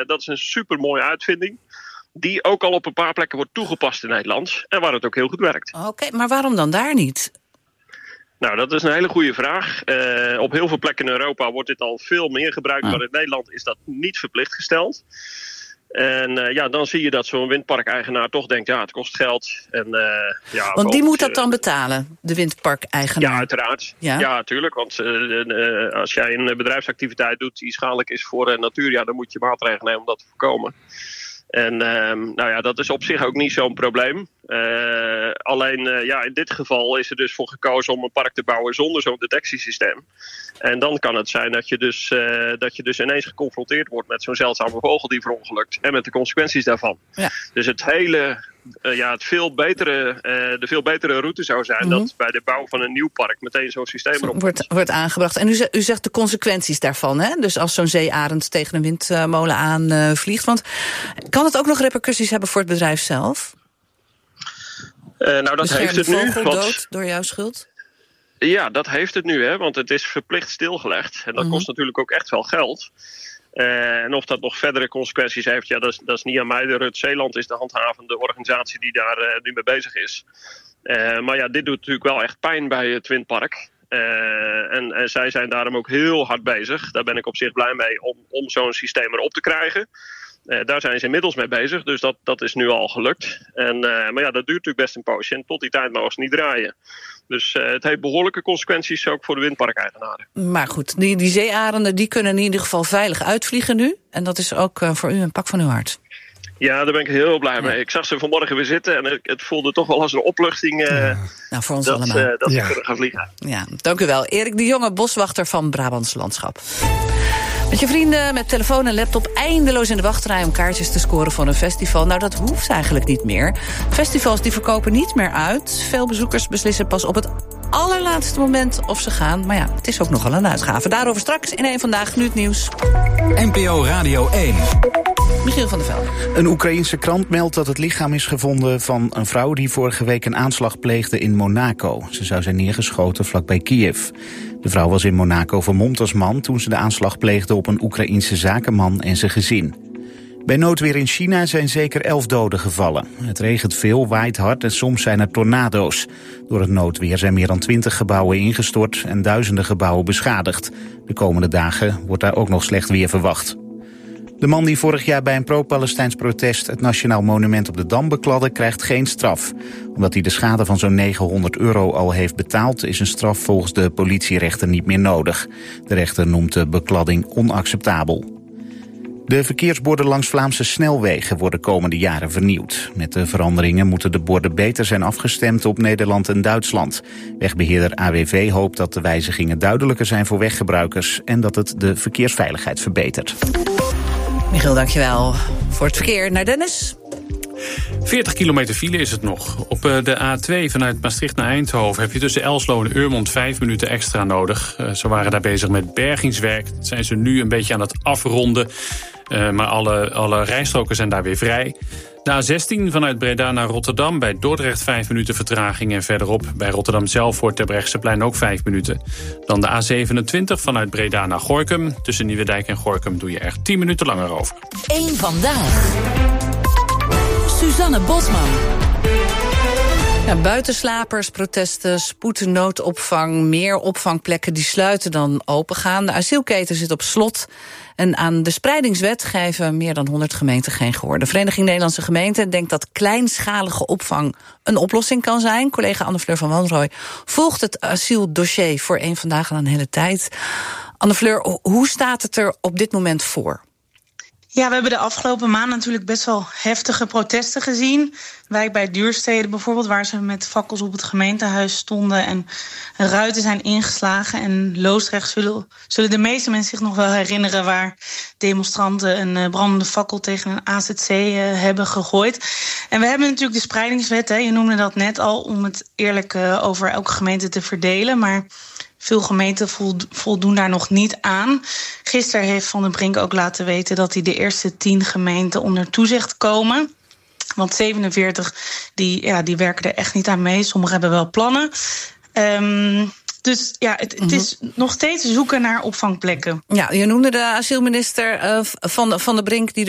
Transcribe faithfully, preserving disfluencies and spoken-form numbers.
dat is een supermooie uitvinding. Die ook al op een paar plekken wordt toegepast in Nederland. En waar het ook heel goed werkt. Oké, okay, maar waarom dan daar niet? Nou, dat is een hele goede vraag. Uh, op heel veel plekken in Europa wordt dit al veel meer gebruikt. Ah. Maar in Nederland is dat niet verplicht gesteld. En uh, ja, dan zie je dat zo'n windparkeigenaar toch denkt, ja, het kost geld. En, uh, ja, want die moet dat dan betalen, de windparkeigenaar? Ja, uiteraard. Ja, ja tuurlijk. Want uh, uh, als jij een bedrijfsactiviteit doet die schadelijk is voor de natuur, ja, dan moet je maatregelen nemen om dat te voorkomen. En uh, nou ja, dat is op zich ook niet zo'n probleem. Uh, alleen uh, ja, in dit geval is er dus voor gekozen om een park te bouwen zonder zo'n detectiesysteem. En dan kan het zijn dat je dus, uh, dat je dus ineens geconfronteerd wordt met zo'n zeldzame vogel die verongelukt. En met de consequenties daarvan. Ja. Dus het hele, uh, ja, het veel betere, uh, de veel betere route zou zijn mm-hmm. dat bij de bouw van een nieuw park meteen zo'n systeem erop wordt, wordt aangebracht. En u zegt, u zegt de consequenties daarvan, hè? Dus als zo'n zeearend tegen een windmolen aan uh, vliegt. Want kan het ook nog repercussies hebben voor het bedrijf zelf? Uh, nou, dat heeft het nu. Want dood door jouw schuld? Ja, dat heeft het nu, hè, want het is verplicht stilgelegd. En dat mm-hmm. kost natuurlijk ook echt wel geld. Uh, en of dat nog verdere consequenties heeft, ja, dat is, dat is niet aan mij. De Rut Zeeland is de handhavende organisatie die daar uh, nu mee bezig is. Uh, maar ja, dit doet natuurlijk wel echt pijn bij het windpark. Uh, en, en zij zijn daarom ook heel hard bezig. Daar ben ik op zich blij mee om, om zo'n systeem erop te krijgen. Uh, daar zijn ze inmiddels mee bezig, dus dat, dat is nu al gelukt. En, uh, maar ja, dat duurt natuurlijk best een poosje en tot die tijd mogen ze niet draaien. Dus uh, het heeft behoorlijke consequenties ook voor de windparkeigenaren. Maar goed, die, die zeearenden die kunnen in ieder geval veilig uitvliegen nu. En dat is ook uh, voor u een pak van uw hart. Ja, daar ben ik heel blij mee. Ja. Ik zag ze vanmorgen weer zitten en het, het voelde toch wel als een opluchting uh, ja. nou, voor ons dat, allemaal. Uh, dat ja. ze kunnen gaan vliegen. Ja, dank u wel. Erik de Jonge, boswachter van Brabants Landschap. Met je vrienden, met telefoon en laptop eindeloos in de wachtrij om kaartjes te scoren voor een festival. Nou, dat hoeft eigenlijk niet meer. Festivals die verkopen niet meer uit. Veel bezoekers beslissen pas op het allerlaatste moment of ze gaan. Maar ja, het is ook nogal een uitgave. Daarover straks in één Vandaag nu het nieuws. N P O Radio één. Michiel van der Velde. Een Oekraïense krant meldt dat het lichaam is gevonden van een vrouw die vorige week een aanslag pleegde in Monaco. Ze zou zijn neergeschoten vlakbij Kiev. De vrouw was in Monaco vermomd als man toen ze de aanslag pleegde op een Oekraïense zakenman en zijn gezin. Bij noodweer in China zijn zeker elf doden gevallen. Het regent veel, waait hard en soms zijn er tornado's. Door het noodweer zijn meer dan twintig gebouwen ingestort en duizenden gebouwen beschadigd. De komende dagen wordt daar ook nog slecht weer verwacht. De man die vorig jaar bij een pro-Palestijns protest het Nationaal Monument op de Dam bekladde, krijgt geen straf. Omdat hij de schade van zo'n negenhonderd euro al heeft betaald, is een straf volgens de politierechter niet meer nodig. De rechter noemt de bekladding onacceptabel. De verkeersborden langs Vlaamse snelwegen worden komende jaren vernieuwd. Met de veranderingen moeten de borden beter zijn afgestemd op Nederland en Duitsland. Wegbeheerder A W V hoopt dat de wijzigingen duidelijker zijn voor weggebruikers en dat het de verkeersveiligheid verbetert. Michiel, dankjewel. Voor het verkeer naar Dennis. veertig kilometer file is het nog. Op de A twee vanuit Maastricht naar Eindhoven heb je tussen Elslo en Urmond vijf minuten extra nodig. Ze waren daar bezig met bergingswerk. Dat zijn ze nu een beetje aan het afronden. Uh, maar alle, alle rijstroken zijn daar weer vrij. De A zestien vanuit Breda naar Rotterdam. Bij Dordrecht vijf minuten vertraging. En verderop bij Rotterdam zelf voor Terbrechtseplein ook vijf minuten. Dan de A zevenentwintig vanuit Breda naar Gorinchem. Tussen Nieuwedijk en Gorinchem doe je er tien minuten langer over. Eén Vandaag. Suzanne Bosman. Ja, buitenslapers, protesten, spoednoodopvang, meer opvangplekken die sluiten dan opengaan. De asielketen zit op slot. En aan de spreidingswet geven meer dan honderd gemeenten geen gehoor. De Vereniging Nederlandse Gemeenten denkt dat kleinschalige opvang een oplossing kan zijn. Collega Anne-Fleur van Wanrooy volgt het asieldossier voor één Vandaag al een hele tijd. Anne-Fleur, hoe staat het er op dit moment voor? Ja, we hebben de afgelopen maanden natuurlijk best wel heftige protesten gezien. Wijk bij Duurstede bijvoorbeeld, waar ze met fakkels op het gemeentehuis stonden en ruiten zijn ingeslagen. En Loosdrecht zullen, zullen de meeste mensen zich nog wel herinneren, waar demonstranten een brandende fakkel tegen een A Z C uh, hebben gegooid. En we hebben natuurlijk de spreidingswet, hè, je noemde dat net al, om het eerlijk uh, over elke gemeente te verdelen. Maar veel gemeenten voldoen daar nog niet aan. Gisteren heeft Van den Brink ook laten weten dat hij de eerste tien gemeenten onder toezicht komen. Want zevenenveertig die, ja, die werken er echt niet aan mee. Sommigen hebben wel plannen. Um, dus ja, het, het is nog steeds zoeken naar opvangplekken. Ja, je noemde de asielminister uh, van, van den Brink die